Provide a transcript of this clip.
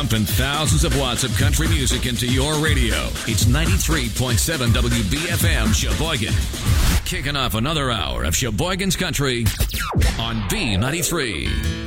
Pumping thousands of watts of country music into your radio. It's 93.7 WBFM Sheboygan. Kicking off another hour of Sheboygan's Country on B93.